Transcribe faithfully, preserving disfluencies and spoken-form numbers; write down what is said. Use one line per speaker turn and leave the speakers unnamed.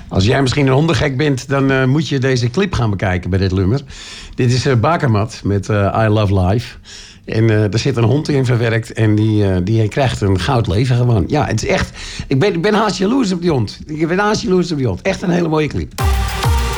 Als jij misschien een hondengek bent, dan uh, moet je deze clip gaan bekijken bij dit nummer. Dit is uh, Bakermat met uh, I Love Life. En uh, er zit een hond in verwerkt en die, uh, die krijgt een goud leven gewoon. Ja, het is echt... Ik ben, ik ben haast jaloers op die hond. Ik ben haast jaloers op die hond. Echt een hele mooie clip.